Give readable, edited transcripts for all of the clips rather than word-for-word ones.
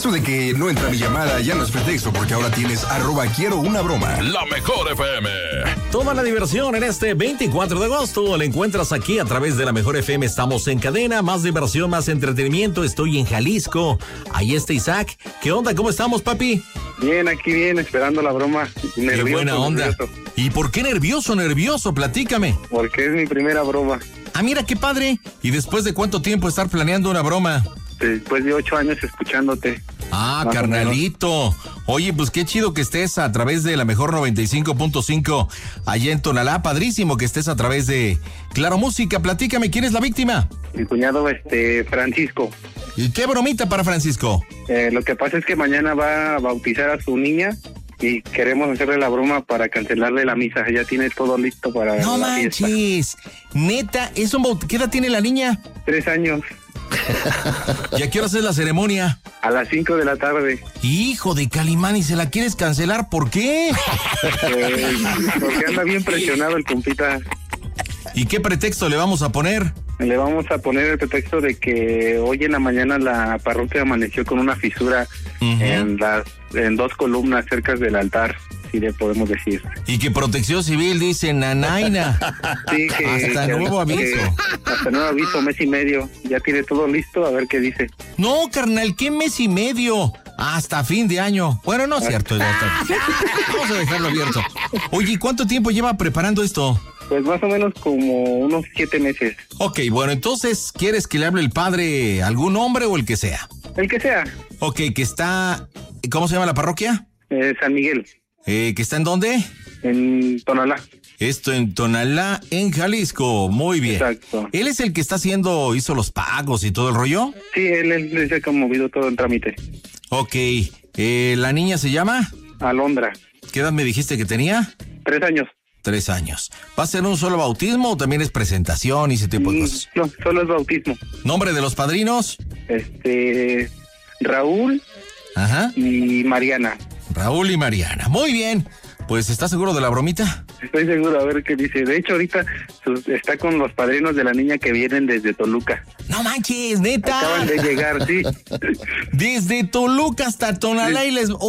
Eso de que no entra mi llamada ya no es pretexto, porque ahora tienes @QuieroUnaBroma. La Mejor FM. Toda la diversión en este 24 de agosto la encuentras aquí a través de La Mejor FM. Estamos en cadena, más diversión, más entretenimiento. Estoy en Jalisco. Ahí está Isaac. ¿Qué onda? ¿Cómo estamos, papi? Bien, aquí bien, esperando la broma. Nervioso, qué buena onda. Nervioso. ¿Y por qué nervioso? Platícame. Porque es mi primera broma. Ah, mira, qué padre. ¿Y después de cuánto tiempo estar planeando una broma? Después de 8 años escuchándote. Ah, carnalito. Oye, pues qué chido que estés a través de La Mejor 95.5 allá en Tonalá. Padrísimo que estés a través de Claro Música. Platícame, ¿quién es la víctima? Mi cuñado, Francisco. ¿Y qué bromita para Francisco? Lo que pasa es que mañana va a bautizar a su niña y queremos hacerle la broma para cancelarle la misa. Ya tiene todo listo para no la manches. Fiesta. Neta, ¿qué edad tiene la niña? 3 años. ¿Y a qué hora es la ceremonia? A las 5 de la tarde. Hijo de Calimán, ¿y se la quieres cancelar? ¿Por qué? Porque anda bien presionado el compita. ¿Y qué pretexto le vamos a poner? Le vamos a poner el pretexto de que hoy en la mañana la parroquia amaneció con una fisura en 2 columnas cerca del altar, si le podemos decir. Y que Protección Civil dice nanaina. Sí, hasta nuevo aviso. Hasta nuevo aviso, 1 mes y medio. Ya tiene todo listo, a ver qué dice. No, carnal, ¿qué 1 mes y medio? Hasta fin de año. Bueno, no es cierto. Vamos a dejarlo abierto. Oye, ¿y cuánto tiempo lleva preparando esto? Pues más o menos como unos 7 meses. Ok, bueno, entonces, ¿quieres que le hable el padre algún hombre o el que sea? El que sea. Ok, que está... ¿Cómo se llama la parroquia? San Miguel. ¿Que está en dónde? En Tonalá. Esto en Tonalá, en Jalisco. Muy bien. Exacto. ¿Él es el que hizo los pagos y todo el rollo? Sí, él es el que ha movido todo el trámite. Ok. ¿La niña se llama? Alondra. ¿Qué edad me dijiste que tenía? 3 años. 3 años. ¿Va a ser un solo bautismo o también es presentación y ese tipo de cosas? No, solo es bautismo. ¿Nombre de los padrinos? Raúl. Ajá. Y Mariana. Raúl y Mariana. Muy bien. Pues, ¿estás seguro de la bromita? Estoy seguro, a ver qué dice. De hecho, ahorita está con los padrinos de la niña que vienen desde Toluca. ¡No manches, neta! Acaban de llegar, sí. Desde Toluca hasta Tonalá y les...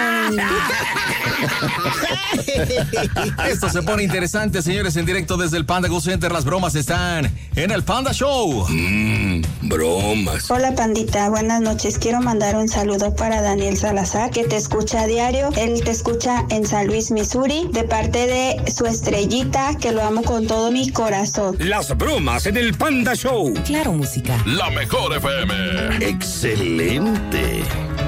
Esto se pone interesante, señores, en directo desde el Panda Go Center. Las bromas están en el Panda Show. Bromas. Hola, Pandita, buenas noches. Quiero mandar un saludo para Daniel Salazar, que te escucha a diario. Él te escucha en San Luis, Missouri, de parte de su estrellita, que lo amo con todo mi corazón. Las bromas en el Panda Show. Claro, música. La Mejor FM. Excelente.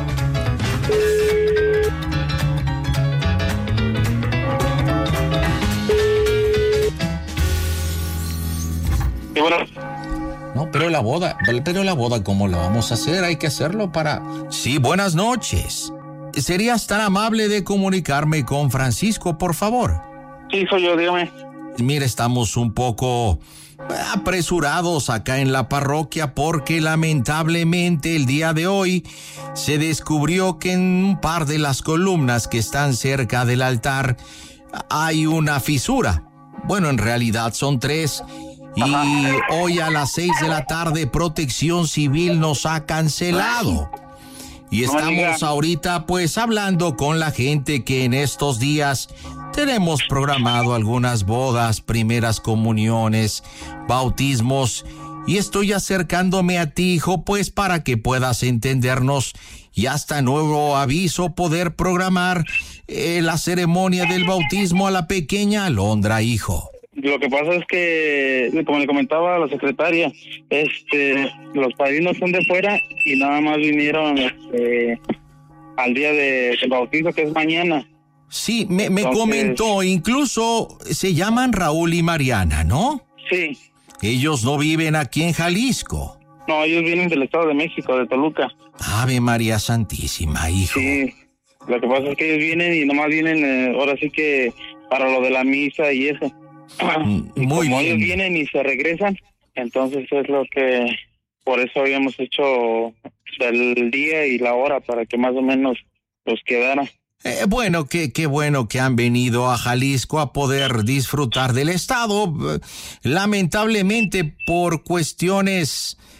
Y bueno. No, pero la boda, ¿cómo la vamos a hacer? Hay que hacerlo para... Sí, buenas noches. ¿Serías tan amable de comunicarme con Francisco, por favor? Sí, soy yo, dígame. Mira, estamos un poco apresurados acá en la parroquia porque lamentablemente el día de hoy se descubrió que en un par de las columnas que están cerca del altar hay una fisura. Bueno, en realidad son 3. Y hoy a las 6 de la tarde Protección Civil nos ha cancelado. Y estamos ahorita pues hablando con la gente que en estos días tenemos programado algunas bodas, primeras comuniones, bautismos, y estoy acercándome a ti, hijo, pues para que puedas entendernos y hasta nuevo aviso poder programar la ceremonia del bautismo a la pequeña Alondra, hijo. Lo que pasa es que, como le comentaba a la secretaria, los padrinos son de fuera y nada más vinieron al día del bautizo, que es mañana. Sí, me comentó, incluso se llaman Raúl y Mariana, ¿no? Sí. Ellos no viven aquí en Jalisco. No, ellos vienen del Estado de México, de Toluca. Ave María Santísima, hijo. Sí, lo que pasa es que ellos vienen y nomás vienen, ahora sí que para lo de la misa y eso. Y muy como bien. ellos vienen y se regresan, entonces es lo que, por eso habíamos hecho el día y la hora para que más o menos los quedara. Bueno, qué bueno que han venido a Jalisco a poder disfrutar del estado. Lamentablemente por cuestiones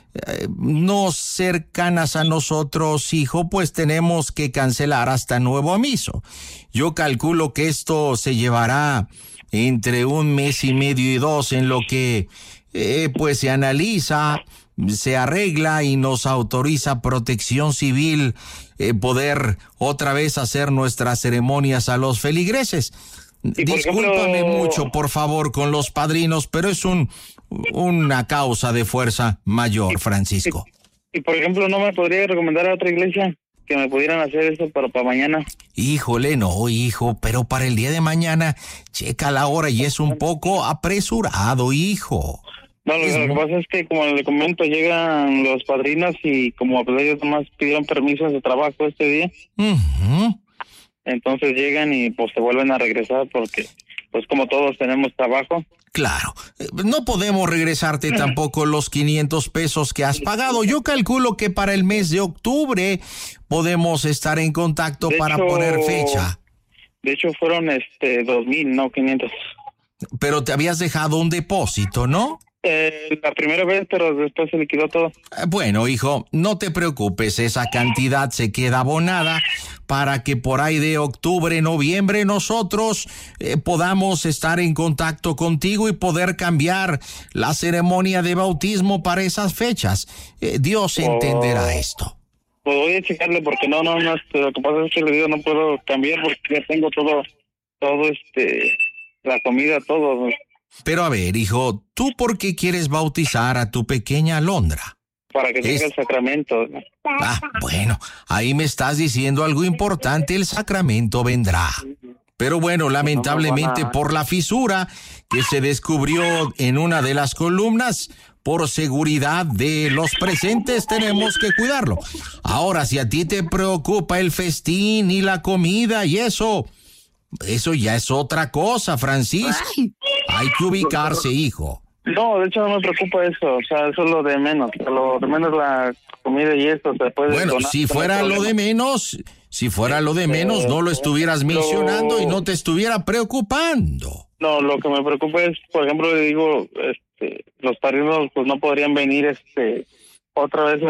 no cercanas a nosotros, hijo, pues tenemos que cancelar hasta nuevo aviso. Yo calculo que esto se llevará entre 1 mes y medio y 2 en lo que pues se analiza, se arregla y nos autoriza Protección Civil poder otra vez hacer nuestras ceremonias a los feligreses. Discúlpame mucho, por favor, con los padrinos, pero es una causa de fuerza mayor, Francisco. Y por ejemplo, ¿no me podría recomendar a otra iglesia que me pudieran hacer eso para mañana? Híjole, no, hijo, pero para el día de mañana, checa la hora y es un poco apresurado, hijo. No, lo que pasa es que, como le comento, llegan los padrinos y como pues ellos nomás pidieron permiso de trabajo este día, entonces llegan y pues se vuelven a regresar porque, pues como todos tenemos trabajo. Claro, no podemos regresarte tampoco los 500 pesos que has pagado. Yo calculo que para el mes de octubre podemos estar en contacto para poner fecha. De hecho fueron 2,000, no 500. Pero te habías dejado un depósito, ¿no? La primera vez, pero después se liquidó todo. Bueno, hijo, no te preocupes, esa cantidad se queda abonada para que por ahí de octubre, noviembre, nosotros podamos estar en contacto contigo y poder cambiar la ceremonia de bautismo para esas fechas. Dios entenderá esto. Pues voy a checarle porque no, lo que pasa es que le digo, no puedo cambiar porque ya tengo todo, la comida, todo. Pero a ver, hijo, ¿tú por qué quieres bautizar a tu pequeña Alondra? Para que tenga el sacramento. Ah, bueno, ahí me estás diciendo algo importante, el sacramento vendrá. Pero bueno, lamentablemente por la fisura que se descubrió en una de las columnas, por seguridad de los presentes tenemos que cuidarlo. Ahora, si a ti te preocupa el festín y la comida y eso ya es otra cosa, Francisco. Hay que ubicarse, hijo. No, de hecho no me preocupa eso, o sea, eso es lo de menos. Lo de menos la comida y esto se puede Bueno, donar, si fuera lo de menos, no lo estuvieras mencionando y no te estuviera preocupando. No, lo que me preocupa es, por ejemplo, le digo, los padrinos pues no podrían venir otra vez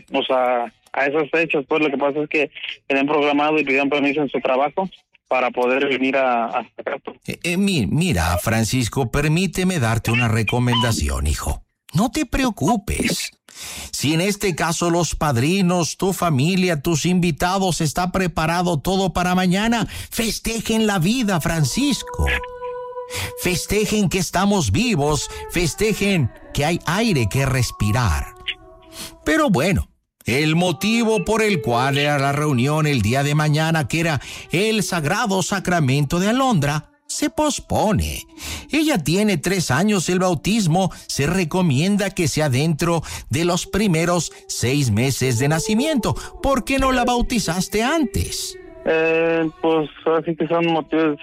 a esas fechas, pues lo que pasa es que tienen programado y pidieron permiso en su trabajo para poder venir a sacar. Mira, Francisco, permíteme darte una recomendación, hijo. No te preocupes. Si en este caso los padrinos, tu familia, tus invitados, está preparado todo para mañana, festejen la vida, Francisco. Festejen que estamos vivos, festejen que hay aire que respirar. Pero bueno, el motivo por el cual era la reunión el día de mañana, que era el Sagrado Sacramento de Alondra, se pospone. Ella tiene 3 años, el bautismo se recomienda que sea dentro de los primeros 6 meses de nacimiento. ¿Por qué no la bautizaste antes? Pues así que son motivos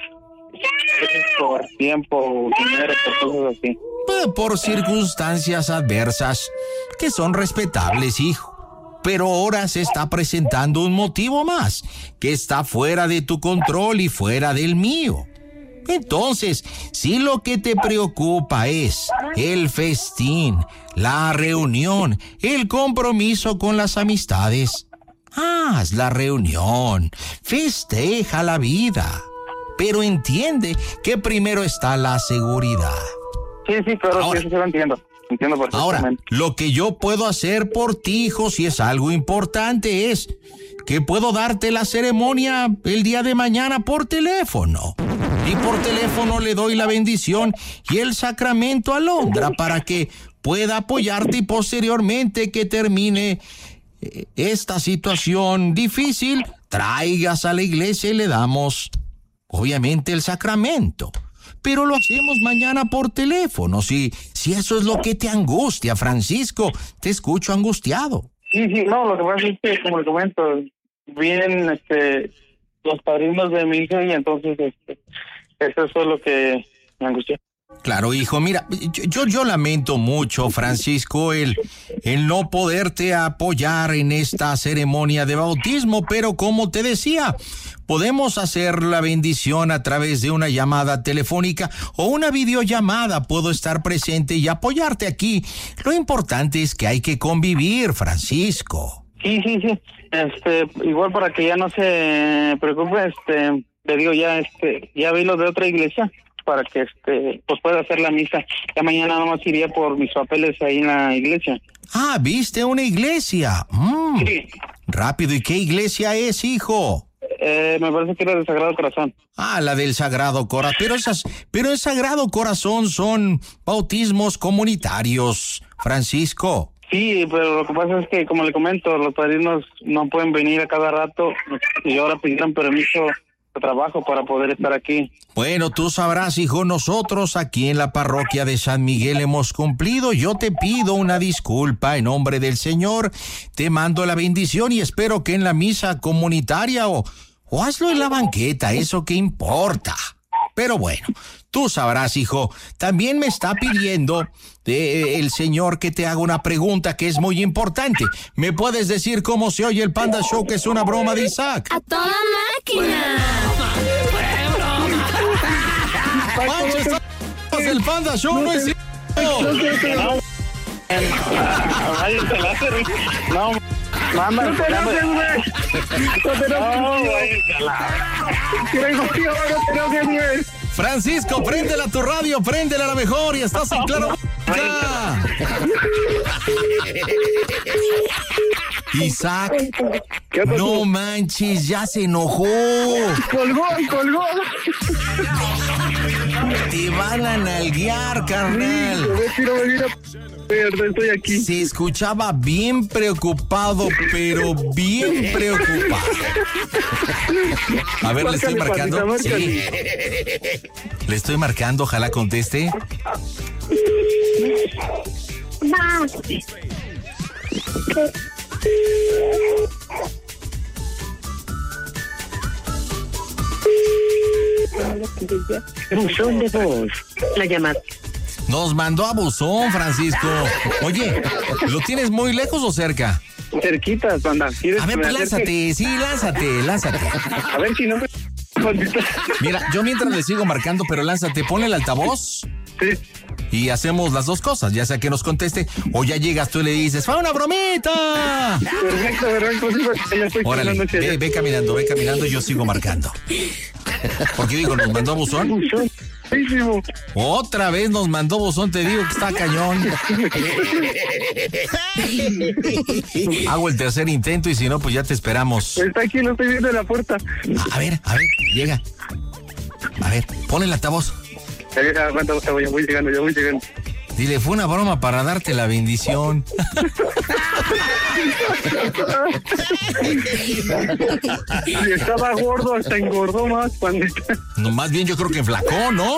por tiempo, dinero, por cosas así. Por circunstancias adversas, que son respetables, hijo. Pero ahora se está presentando un motivo más, que está fuera de tu control y fuera del mío. Entonces, si lo que te preocupa es el festín, la reunión, el compromiso con las amistades, haz la reunión, festeja la vida, pero entiende que primero está la seguridad. Sí, pero ahora, sí lo entiendo. Entiendo perfectamente. Ahora, lo que yo puedo hacer por ti, hijo, si es algo importante, es que puedo darte la ceremonia el día de mañana por teléfono. Y por teléfono le doy la bendición y el sacramento a Alondra para que pueda apoyarte y posteriormente que termine esta situación difícil, traigas a la iglesia y le damos, obviamente, el sacramento. Pero lo hacemos mañana por teléfono, si eso es lo que te angustia, Francisco. Te escucho angustiado. Sí, no, lo que pasa es que, como le comento, vienen los padrinos de mi hija y entonces eso es lo que me angustia. Claro, hijo, mira, yo lamento mucho, Francisco, el no poderte apoyar en esta ceremonia de bautismo, pero como te decía, podemos hacer la bendición a través de una llamada telefónica o una videollamada. Puedo estar presente y apoyarte aquí. Lo importante es que hay que convivir, Francisco. Sí. Igual para que ya no se preocupe, le digo ya vi los de otra iglesia para que pues pueda hacer la misa. Ya mañana nomás iría por mis papeles ahí en la iglesia. Ah, ¿viste una iglesia? Sí. Rápido, ¿y qué iglesia es, hijo? Me parece que era del Sagrado Corazón. Ah, la del Sagrado Corazón. Pero el Sagrado Corazón son bautismos comunitarios, Francisco. Sí, pero lo que pasa es que, como le comento, los padrinos no pueden venir a cada rato y ahora pidieron permiso de trabajo para poder estar aquí. Bueno, tú sabrás, hijo, nosotros aquí en la parroquia de San Miguel hemos cumplido. Yo te pido una disculpa en nombre del Señor. Te mando la bendición y espero que en la misa comunitaria o hazlo en la banqueta, eso que importa. Pero bueno, tú sabrás, hijo. También me está pidiendo el Señor que te haga una pregunta que es muy importante. ¿Me puedes decir cómo se oye el Panda Show, que es una broma de Isaac? ¡A toda máquina! ¡Manches, el Panda Show no es cierto! No, mamá, no te enojes, güey. Francisco, préndela a tu radio, préndela a la mejor y estás en Claro. Isaac, no manches, ya se enojó. Colgó. Te van a nalguear, carnal. Estoy aquí. Se escuchaba bien preocupado, pero bien preocupado. A ver, le estoy marcando. Sí. Le estoy marcando, ojalá conteste. Buzón de voz. La llamada. Nos mandó a buzón, Francisco. Oye, ¿lo tienes muy lejos o cerca? Cerquita, Panda. A ver, pues lánzate, sí, lánzate. A ver si no me... Mira, yo mientras le sigo marcando, pero lánzate, ponle el altavoz. Sí. Y hacemos las dos cosas, ya sea que nos conteste o ya llegas tú y le dices, ¡fue una bromita! Perfecto. Órale, ve caminando y yo sigo marcando. Porque digo, nos mandó buzón. Otra vez nos mandó buzón, te digo que está cañón. Hago el tercer intento y si no, pues ya te esperamos. Está aquí, no estoy viendo la puerta. A ver, llega. A ver, pon el altavoz. Aguanta, ya voy llegando. Dile, fue una broma para darte la bendición. Si estaba gordo, hasta engordó más, pandita. No, más bien yo creo que enflacó, ¿no?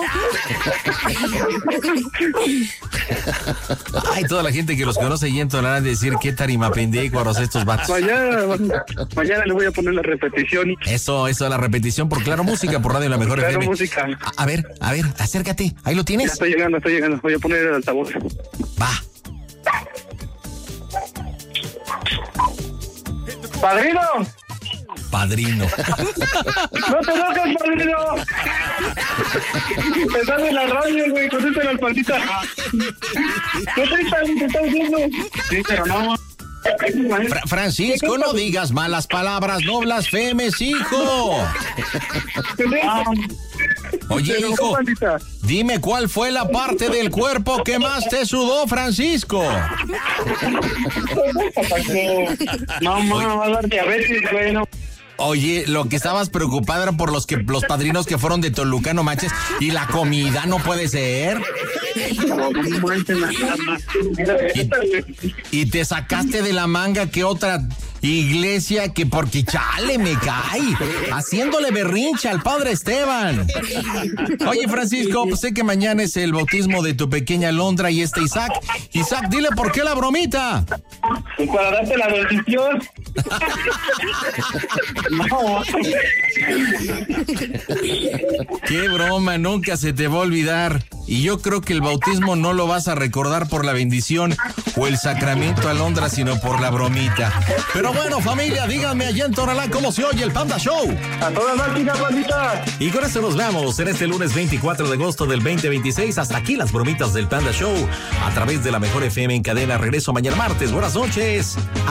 Ay, toda la gente que los conoce y entonarán de decir qué tarimapendécuaros estos vatos. Mañana le voy a poner la repetición. Eso, la repetición por Claro Música, por Radio La Mejor Claro FM. Música. A ver, acércate. ¿Ahí lo tienes? Ya estoy llegando. Voy a poner el altavoz. Va. ¡Padrino! ¡No te enojes, padrino! Estás en la radio, güey, contéstale al Pandita. ¿Qué te estás viendo? Sí, pero no. Francisco, no digas malas palabras, no blasfemes, hijo. Oye, hijo, dime cuál fue la parte del cuerpo que más te sudó, Francisco. No, va a dar diabetes, güey, no. Oye, lo que estabas preocupado era por los padrinos que fueron de Toluca, no manches, y la comida no puede ser. Y te sacaste de la manga que otra iglesia que porque chale me cae, haciéndole berrincha al padre Esteban. Oye, Francisco, pues sé que mañana es el bautismo de tu pequeña Londra y Isaac. Isaac, dile por qué la bromita. Y para darte la bendición. No. Qué broma, nunca se te va a olvidar. Y yo creo que el bautismo no lo vas a recordar por la bendición o el sacramento alondra, sino por la bromita. Pero bueno, familia, díganme allá en Tonalá cómo se oye el Panda Show. A toda máquina, pandita. Y con esto nos vemos en este lunes 24 de agosto del 2026. Hasta aquí las bromitas del Panda Show a través de la Mejor FM en cadena. Regreso mañana martes. Buenas noches.